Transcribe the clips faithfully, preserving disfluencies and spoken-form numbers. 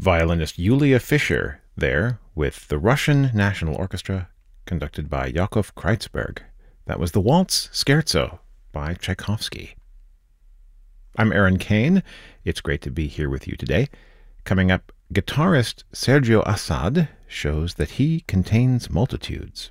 violinist Yulia Fischer there with the Russian National Orchestra conducted by Yakov Kreitzberg. That was the Waltz Scherzo by Tchaikovsky. I'm Aaron Kane. It's great to be here with you today. Coming up, guitarist Sergio Assad shows that he contains multitudes.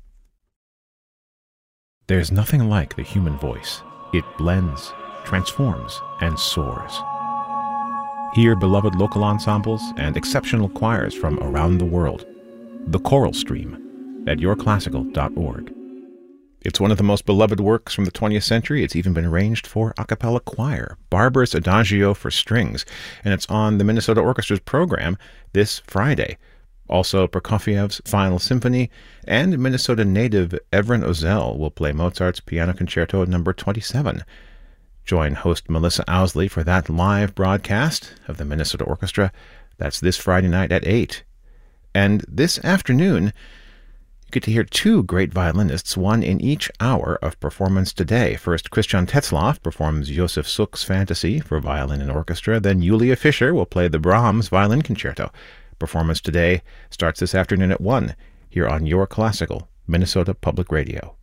There's nothing like the human voice. It blends, transforms, and soars. Hear beloved local ensembles and exceptional choirs from around the world. The Choral Stream at your classical dot org. It's one of the most beloved works from the twentieth century. It's even been arranged for a cappella choir, Barber's Adagio for Strings, and it's on the Minnesota Orchestra's program this Friday. Also, Prokofiev's Final Symphony, and Minnesota native Evren Ozel will play Mozart's Piano Concerto number twenty-seven. Join host Melissa Owsley for that live broadcast of the Minnesota Orchestra. That's this Friday night at eight. And this afternoon, you get to hear two great violinists, one in each hour of performance today. First, Christian Tetzlaff performs Josef Suk's Fantasy for violin and orchestra. Then Yulia Fischer will play the Brahms Violin Concerto. Performance today starts this afternoon at one here on Your Classical, Minnesota Public Radio.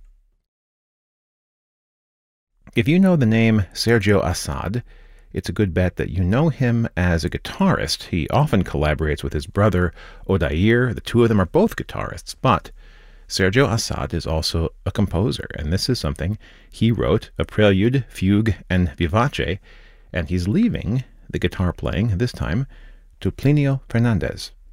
If you know the name Sergio Assad, it's a good bet that you know him as a guitarist. He often collaborates with his brother Odair. The two of them are both guitarists, but Sergio Assad is also a composer, and this is something he wrote, a prelude, fugue, and vivace, and he's leaving the guitar playing this time to Plinio Fernandez.